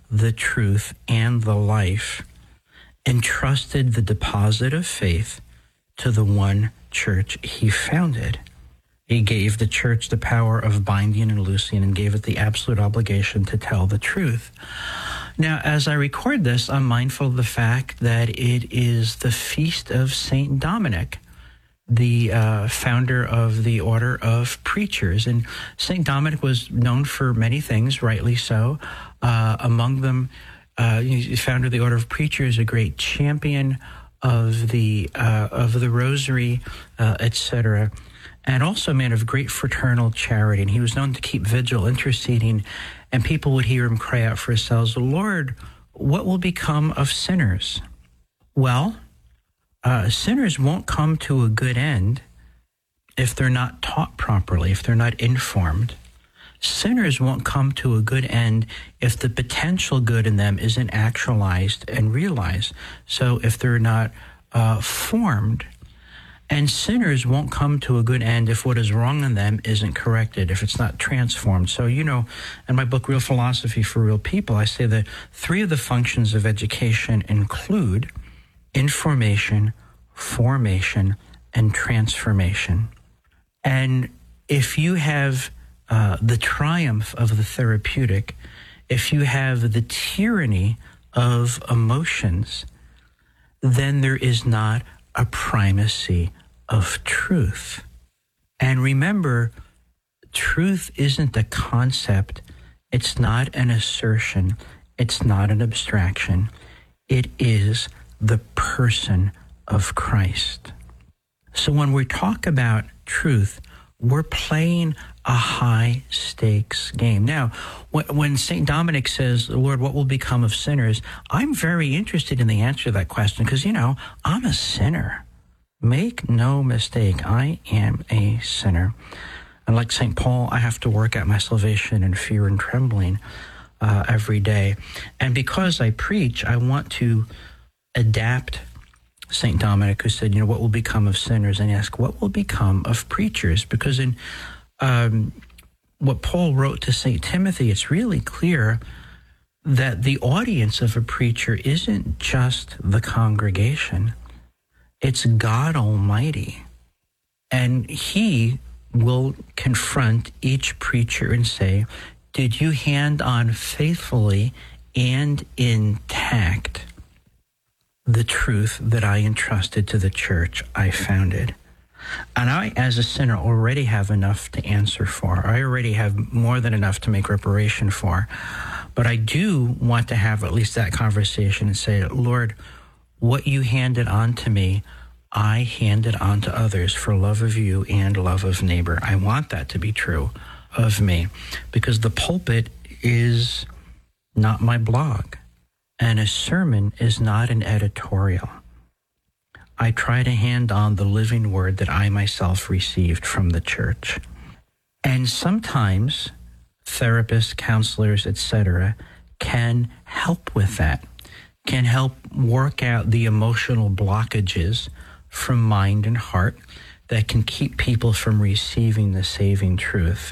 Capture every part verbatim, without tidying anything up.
the truth, and the life, entrusted the deposit of faith to the one church he founded. He gave the church the power of binding and loosing and gave it the absolute obligation to tell the truth. Now, as I record this, I'm mindful of the fact that it is the feast of Saint Dominic, the uh, founder of the Order of Preachers. And Saint Dominic was known for many things, rightly so. Uh, among them, uh, he founded the Order of Preachers, a great champion of the uh, of the Rosary, uh, et cetera, and also a man of great fraternal charity. And he was known to keep vigil, interceding, and people would hear him cry out for his cells, "Lord, what will become of sinners?" Well, uh, sinners won't come to a good end if they're not taught properly, if they're not informed. Sinners won't come to a good end if the potential good in them isn't actualized and realized. So if they're not uh, formed, and sinners won't come to a good end if what is wrong in them isn't corrected, if it's not transformed. So, you know, in my book, Real Philosophy for Real People, I say that three of the functions of education include information, formation, and transformation. And if you have uh, the triumph of the therapeutic, if you have the tyranny of emotions, then there is not a primacy of truth. And remember, truth isn't a concept. It's not an assertion. It's not an abstraction. It is the person of Christ. So when we talk about truth, we're playing a high-stakes game. Now, when Saint Dominic says, "Lord, what will become of sinners?" I'm very interested in the answer to that question because, you know, I'm a sinner. Make no mistake, I am a sinner. And like Saint Paul, I have to work out my salvation in fear and trembling uh, every day. And because I preach, I want to adapt Saint Dominic, who said, you know, what will become of sinners? And ask, what will become of preachers? Because in um, what Paul wrote to Saint Timothy, it's really clear that the audience of a preacher isn't just the congregation. It's God Almighty. And he will confront each preacher and say, did you hand on faithfully and intact the truth that I entrusted to the church I founded? And I, as a sinner, already have enough to answer for. I already have more than enough to make reparation for. But I do want to have at least that conversation and say, Lord, what you handed on to me, I handed on to others for love of you and love of neighbor. I want that to be true of me, because the pulpit is not my blog, and a sermon is not an editorial. I try to hand on the living word that I myself received from the church. And sometimes therapists, counselors, et cetera, can help with that, can help work out the emotional blockages from mind and heart that can keep people from receiving the saving truth.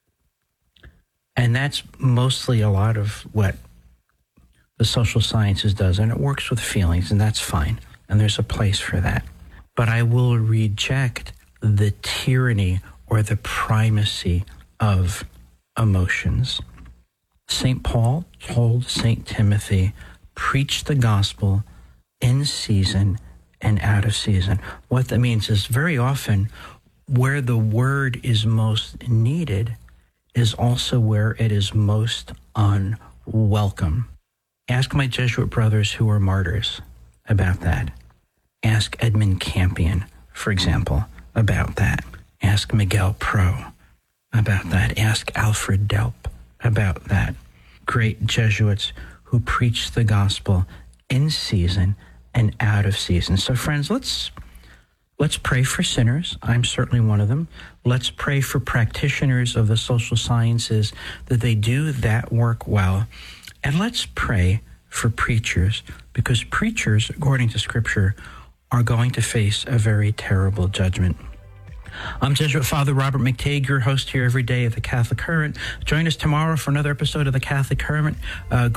And that's mostly a lot of what the social sciences does, and it works with feelings, and that's fine, and there's a place for that. But I will reject the tyranny or the primacy of emotions. Saint Paul told Saint Timothy, preach the gospel in season and out of season. What that means is very often where the word is most needed is also where it is most unwelcome. Ask my Jesuit brothers who are martyrs about that. Ask Edmund Campion, for example, about that. Ask Miguel Pro about that. Ask Alfred Delp about that. Great Jesuits who preach the gospel in season and out of season. So friends, let's let's pray for sinners. I'm certainly one of them. Let's pray for practitioners of the social sciences that they do that work well. And let's pray for preachers, because preachers, according to Scripture, are going to face a very terrible judgment. I'm Jesuit Father Robert McTague, your host here every day of the Catholic Current. Join us tomorrow for another episode of the Catholic Current. Uh,